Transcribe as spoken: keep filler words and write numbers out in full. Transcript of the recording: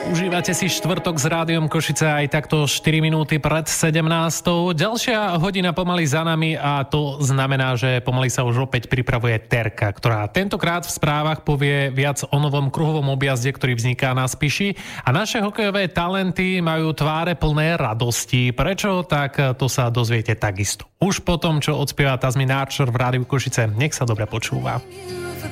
Užívate si štvrtok s Rádiom Košice aj takto štyri minúty pred sedemnástou. Ďalšia hodina pomaly za nami a to znamená, že pomaly sa už opäť pripravuje Terka, ktorá tentokrát v správach povie viac o novom kruhovom objazde, ktorý vzniká na Spiši. A naše hokejové talenty majú tváre plné radosti. Prečo? Tak to sa dozviete takisto. Už po tom, čo odspieva Tasmin Archer v Rádiu Košice. Nech sa dobre počúva.